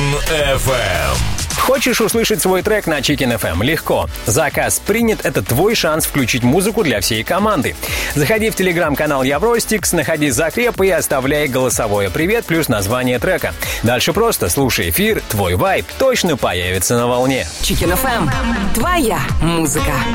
Chicken FM. Хочешь услышать свой трек на Chicken FM? Легко. Заказ принят — это твой шанс включить музыку для всей команды. Заходи в телеграм-канал Евростикс, находи закреп и оставляй голосовое «Привет» плюс название трека. Дальше просто слушай эфир, твой вайб точно появится на волне. Chicken FM. Твоя музыка.